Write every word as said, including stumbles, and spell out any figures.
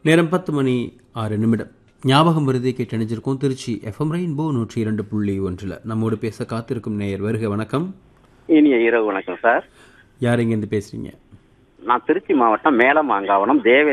நேரம் பத்து மணி ஆறு நிமிடம். ஞாபகம் வருதே கேட்டு அணிஞ்சிருக்கோம். திருச்சி எஃப்எம் ரெயின்போ நூற்றி இரண்டு புள்ளி ஒன்றில் நம்மோடு பேச காத்திருக்கும் நேயர் வருக. வணக்கம். இனிய இரவு வணக்கம் சார். யார் எங்கேருந்து பேசுறீங்க? நான் திருச்சி மாவட்டம் மேலமாங்காவனம் தேவே